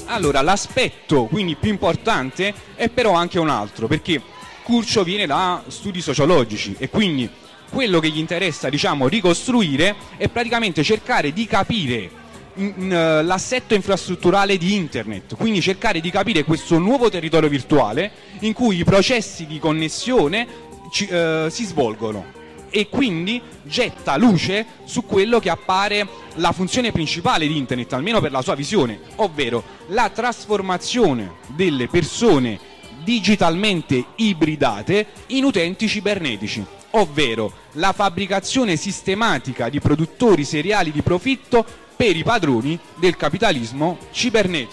Allora, l'aspetto quindi più importante è però anche un altro, perché Curcio viene da studi sociologici e quindi quello che gli interessa, diciamo, ricostruire è praticamente cercare di capire l'assetto infrastrutturale di internet, quindi cercare di capire questo nuovo territorio virtuale in cui i processi di connessione si svolgono, e quindi getta luce su quello che appare la funzione principale di internet, almeno per la sua visione, ovvero la trasformazione delle persone digitalmente ibridate in utenti cibernetici, ovvero la fabbricazione sistematica di produttori seriali di profitto per i padroni del capitalismo cibernetico.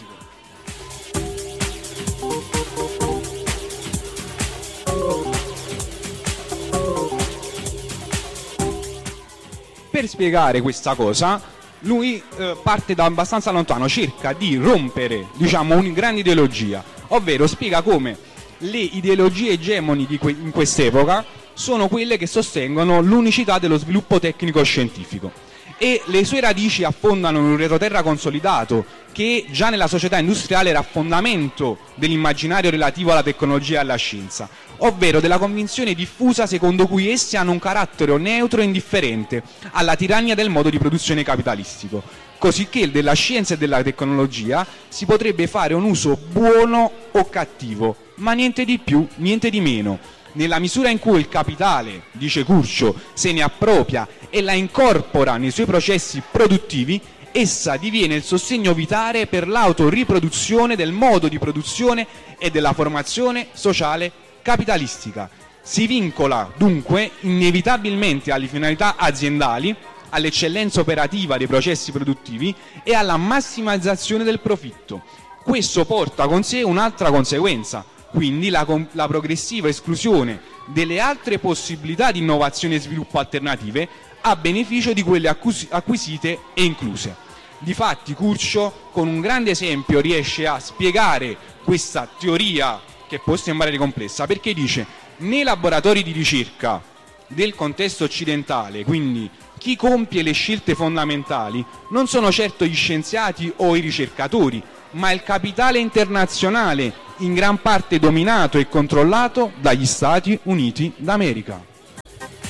Per spiegare questa cosa, lui parte da abbastanza lontano, cerca di rompere, diciamo, una grande ideologia, ovvero spiega come le ideologie egemoni in quest'epoca sono quelle che sostengono l'unicità dello sviluppo tecnico-scientifico, e le sue radici affondano in un retroterra consolidato che già nella società industriale era a fondamento dell'immaginario relativo alla tecnologia e alla scienza, ovvero della convinzione diffusa secondo cui essi hanno un carattere neutro e indifferente alla tirannia del modo di produzione capitalistico, cosicché della scienza e della tecnologia si potrebbe fare un uso buono o cattivo, ma niente di più, niente di meno. Nella misura in cui il capitale, dice Curcio, se ne appropria e la incorpora nei suoi processi produttivi, essa diviene il sostegno vitale per l'autoriproduzione del modo di produzione e della formazione sociale capitalistica. Si vincola dunque inevitabilmente alle finalità aziendali, all'eccellenza operativa dei processi produttivi e alla massimizzazione del profitto. Questo porta con sé un'altra conseguenza, quindi la progressiva esclusione delle altre possibilità di innovazione e sviluppo alternative a beneficio di quelle acquisite e incluse. Difatti Curcio, con un grande esempio, riesce a spiegare questa teoria che può sembrare complessa, perché dice: nei laboratori di ricerca del contesto occidentale, quindi chi compie le scelte fondamentali, non sono certo gli scienziati o i ricercatori, ma il capitale internazionale, in gran parte dominato e controllato dagli Stati Uniti d'America.